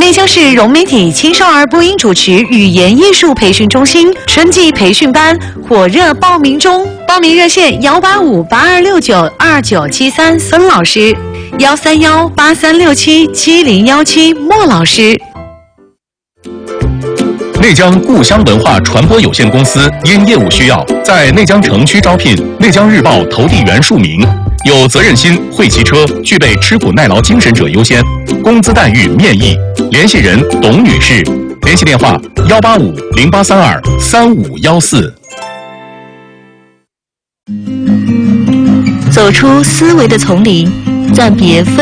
内江市融媒体青少儿播音主持语言艺术培训中心春季培训班火热报名中，报名热线18582692973孙老师，13183677017莫老师。 内江故乡文化传播有限公司因业务需要，在内江城区招聘内江日报投递员数名，有责任心、会骑车、具备吃苦耐劳精神者优先，工资待遇面议。联系人董女士，联系电话18508323514。 走出思维的丛林，暂别